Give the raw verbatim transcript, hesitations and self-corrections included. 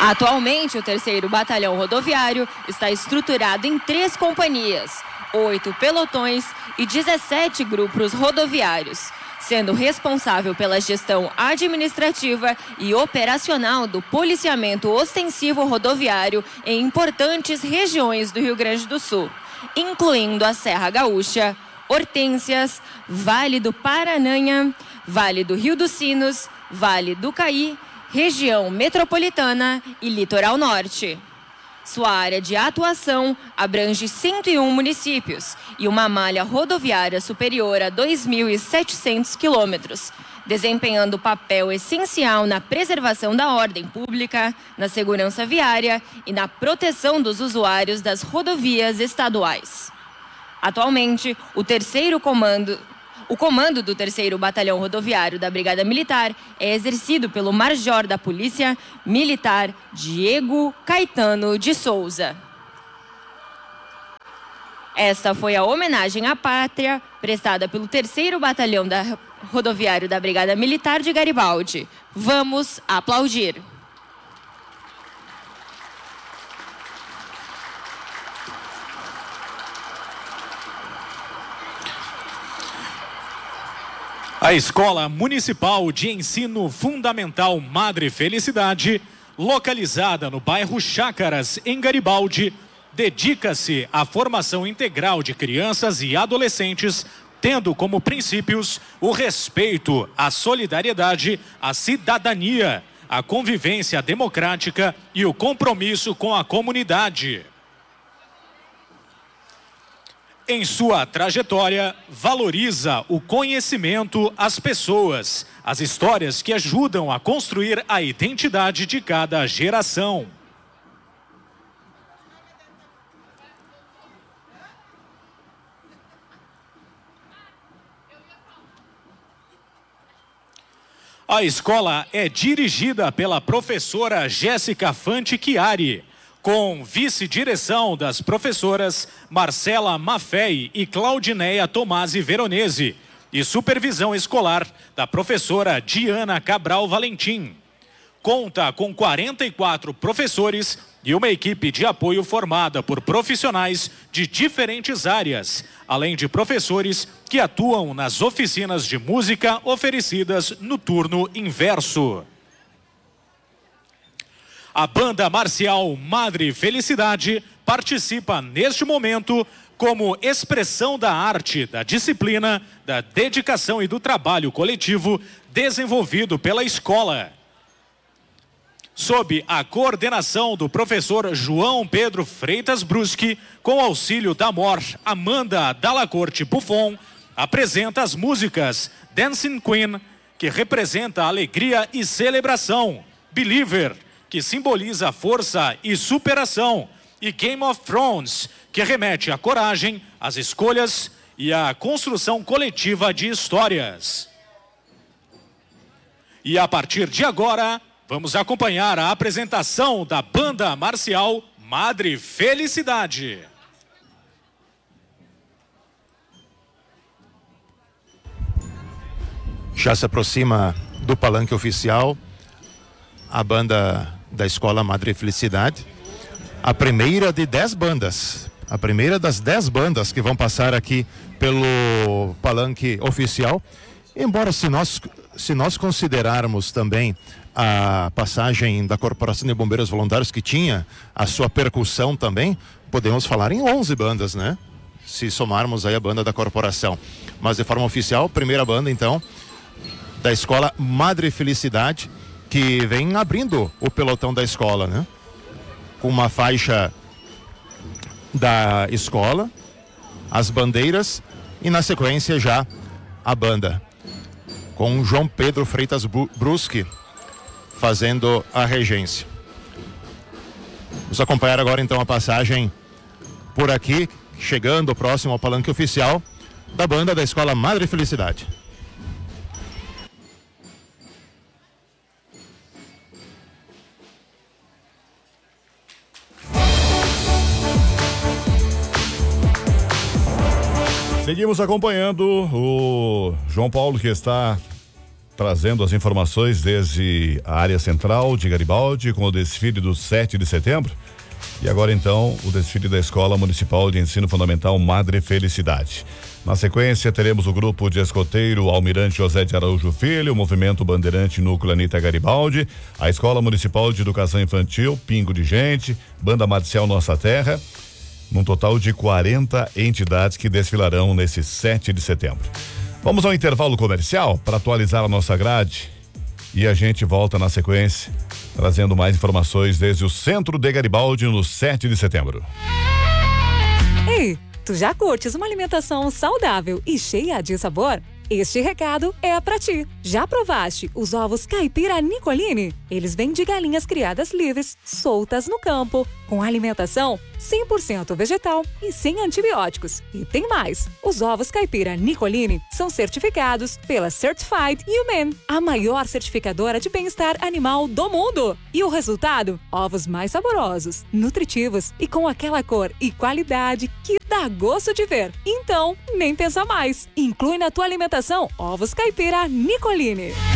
Atualmente, o terceiro Batalhão Rodoviário está estruturado em três companhias, oito pelotões e dezessete grupos rodoviários, sendo responsável pela gestão administrativa e operacional do policiamento ostensivo rodoviário em importantes regiões do Rio Grande do Sul, incluindo a Serra Gaúcha, Hortênsias, Vale do Paranhana, Vale do Rio dos Sinos, Vale do Caí, região metropolitana e litoral norte. Sua área de atuação abrange cento e um municípios e uma malha rodoviária superior a dois mil e setecentos quilômetros, desempenhando papel essencial na preservação da ordem pública, na segurança viária e na proteção dos usuários das rodovias estaduais. Atualmente, o terceiro comando... O comando do terceiro Batalhão Rodoviário da Brigada Militar é exercido pelo Major da Polícia Militar Diego Caetano de Souza. Esta foi a homenagem à pátria prestada pelo terceiro Batalhão da Rodoviário da Brigada Militar de Garibaldi. Vamos aplaudir. A Escola Municipal de Ensino Fundamental Madre Felicidade, localizada no bairro Chácaras, em Garibaldi, dedica-se à formação integral de crianças e adolescentes, tendo como princípios o respeito, a solidariedade, a cidadania, a convivência democrática e o compromisso com a comunidade. Em sua trajetória, valoriza o conhecimento, as pessoas, as histórias que ajudam a construir a identidade de cada geração. A escola é dirigida pela professora Jéssica Fante Chiari, com vice-direção das professoras Marcela Maffei e Claudineia Tomasi Veronese, e supervisão escolar da professora Diana Cabral Valentim. Conta com quarenta e quatro professores e uma equipe de apoio formada por profissionais de diferentes áreas, além de professores que atuam nas oficinas de música oferecidas no turno inverso. A banda marcial Madre Felicidade participa neste momento como expressão da arte, da disciplina, da dedicação e do trabalho coletivo desenvolvido pela escola. Sob a coordenação do professor João Pedro Freitas Bruschi, com auxílio da M O R Amanda Dalacorte Buffon, apresenta as músicas Dancing Queen, que representa alegria e celebração, Believer, que simboliza força e superação, e Game of Thrones, que remete à coragem, às escolhas e à construção coletiva de histórias. E a partir de agora, vamos acompanhar a apresentação da banda marcial Madre Felicidade. Já se aproxima do palanque oficial a banda da Escola Madre Felicidade, a primeira de dez bandas, a primeira das dez bandas que vão passar aqui pelo palanque oficial. Embora se nós, se nós considerarmos também a passagem da Corporação de Bombeiros Voluntários, que tinha a sua percussão também, podemos falar em onze bandas, né? Se somarmos aí a banda da Corporação. Mas de forma oficial, primeira banda então da Escola Madre Felicidade, que vem abrindo o pelotão da escola, né? Com uma faixa da escola, as bandeiras e na sequência já a banda, com João Pedro Freitas Bruschi fazendo a regência. Vamos acompanhar agora então a passagem por aqui, chegando próximo ao palanque oficial da banda da Escola Madre Felicidade. Seguimos acompanhando o João Paulo, que está trazendo as informações desde a área central de Garibaldi com o desfile do sete de setembro. E agora então o desfile da Escola Municipal de Ensino Fundamental Madre Felicidade. Na sequência teremos o grupo de escoteiro Almirante José de Araújo Filho, o Movimento Bandeirante Núcleo Anitta Garibaldi, a Escola Municipal de Educação Infantil, Pingo de Gente, Banda Marcial Nossa Terra, num total de quarenta entidades que desfilarão nesse sete de setembro. Vamos ao intervalo comercial para atualizar a nossa grade e a gente volta na sequência, trazendo mais informações desde o centro de Garibaldi no sete de setembro. Ei, tu já curtes uma alimentação saudável e cheia de sabor? Este recado é pra ti. Já provaste os ovos caipira Nicolini? Eles vêm de galinhas criadas livres, soltas no campo, com alimentação cem por cento vegetal e sem antibióticos. E tem mais, os ovos caipira Nicolini são certificados pela Certified Humane, a maior certificadora de bem-estar animal do mundo. E o resultado? Ovos mais saborosos, nutritivos e com aquela cor e qualidade que dá gosto de ver. Então, nem pensa mais. Inclui na tua alimentação ovos caipira Nicolini.